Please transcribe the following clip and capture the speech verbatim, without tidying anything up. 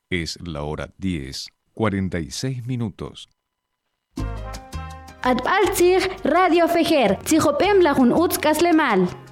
Es la hora diez, cuarenta y seis minutos. Atbaltzig Radio Fejer, Tzihopem Lajun Utzkaslemal.